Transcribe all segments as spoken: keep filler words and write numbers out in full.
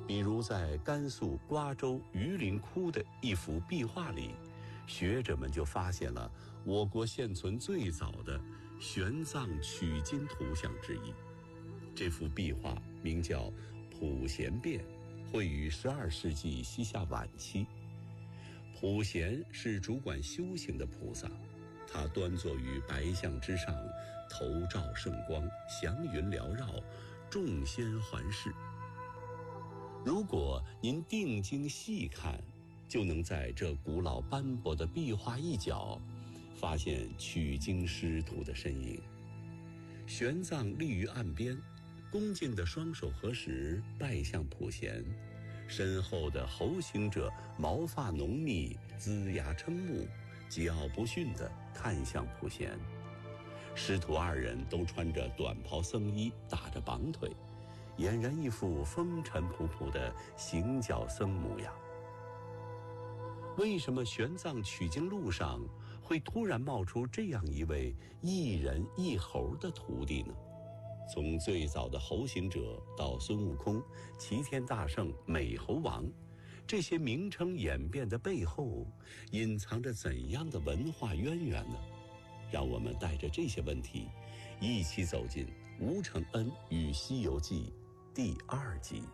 比如在甘肃瓜州榆林窟的一幅壁画里，学者们就发现了我国现存最早的玄奘取经图像之一。这幅壁画名叫《普贤变》，绘于十二世纪西夏晚期。普贤是主管修行的菩萨，他端坐于白象之上，头照圣光，祥云缭绕，众仙环视。如果您定睛细看，就能在这古老斑驳的壁画一角发现取经师徒的身影。玄奘立于岸边，恭敬的双手合十，拜向普贤。身后的猴行者毛发浓密，龇牙瞠目，桀骜不驯地看向普贤。师徒二人都穿着短袍僧衣，打着绑腿，俨然一副风尘仆仆的行脚僧模样。为什么玄奘取经路上会突然冒出这样一位一人一猴的徒弟呢？从最早的猴行者到孙悟空、齐天大圣、美猴王，这些名称演变的背后隐藏着怎样的文化渊源呢？让我们带着这些问题一起走进吴承恩与西游记第二集。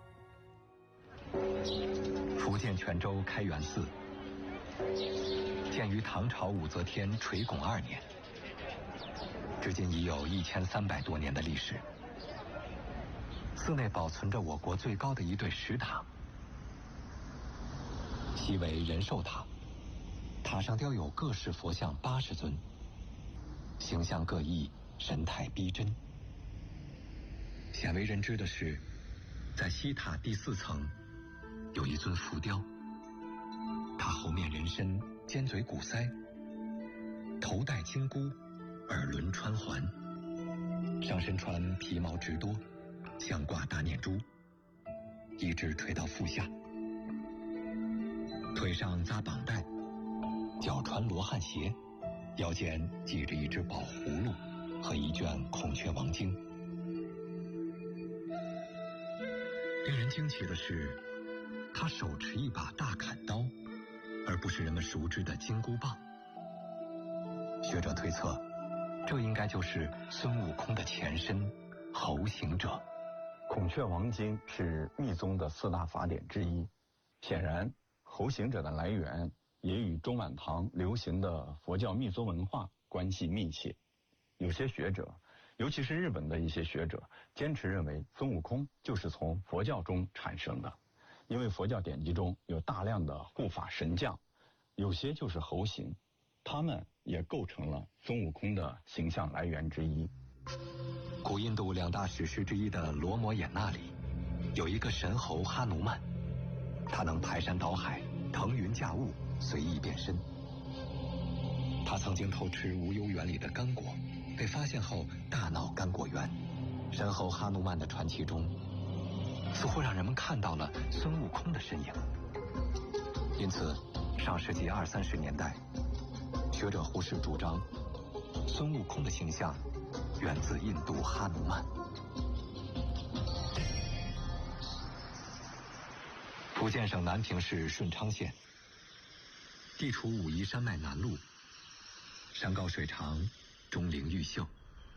福建泉州开元寺建于唐朝武则天垂拱二年，至今已有一千三百多年的历史。寺内保存着我国最高的一对石塔，西为仁寿塔，塔上雕有各式佛像八十尊，形象各异，神态逼真。鲜为人知的是，在西塔第四层有一尊浮雕，他猴面人身，尖嘴鼓腮，头戴金箍，耳轮穿环，上身穿皮毛直多，项挂大念珠，一直垂到腹下，腿上扎绑带，脚穿罗汉鞋，腰间系着一只宝葫芦和一卷《孔雀王经》。令人惊奇的是，他手持一把大砍刀，而不是人们熟知的金箍棒。学者推测，这应该就是孙悟空的前身猴行者。 孔雀王经是密宗的四大法典之一，显然猴行者的来源也与中晚唐流行的佛教密宗文化关系密切。有些学者，尤其是日本的一些学者，坚持认为孙悟空就是从佛教中产生的，因为佛教典籍中有大量的护法神将，有些就是猴形，他们也构成了孙悟空的形象来源之一。 古印度两大史诗之一的《罗摩衍那》里，有一个神猴哈努曼，他能排山倒海，腾云驾雾，随意变身。他曾经偷吃无忧园里的干果，被发现后大闹干果园。神猴哈努曼的传奇中，似乎让人们看到了孙悟空的身影。因此上世纪二三十年代，学者胡适主张孙悟空的形象源自印度哈努曼。福建省南平市顺昌县，地处武夷山脉南麓，山高水长，钟灵毓秀。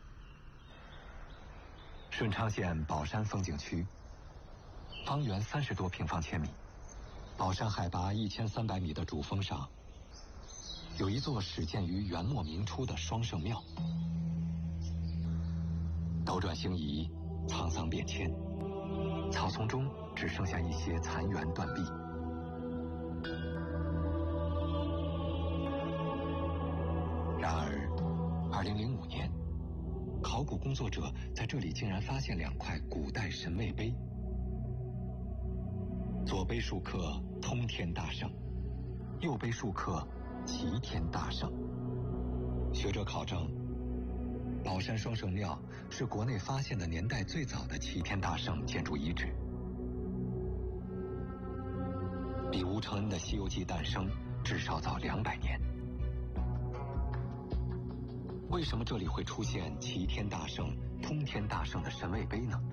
顺昌县宝山风景区，方圆三十多平方千米，宝山海拔一千三百米的主峰上，有一座始建于元末明初的双圣庙。斗转星移，沧桑变迁，草丛中只剩下一些残垣断壁。然而二零零五年，考古工作者在这里竟然发现两块古代神位碑，左碑竖刻通天大圣，右碑竖刻齐天大圣。学者考证，宝山双圣庙是国内发现的年代最早的齐天大圣建筑遗址，比吴承恩的《西游记》诞生至少早两百年。为什么这里会出现齐天大圣、通天大圣的神位碑呢？